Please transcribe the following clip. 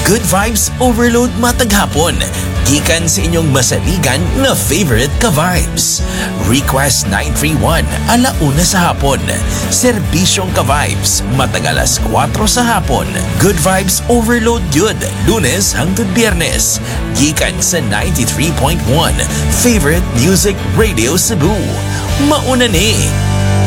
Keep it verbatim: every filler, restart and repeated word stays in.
Good Vibes Overload matag hapon. Gikan sa inyong masaligan na favorite ka-vibes. Request nine three one alauna sa hapon. Serbisyong ka-vibes matag alas kwatro sa hapon. Good Vibes Overload yun. Lunes hangtod Biyernes. Gikan sa ninety-three point one Favorite Music Radio Cebu. Mauna ni.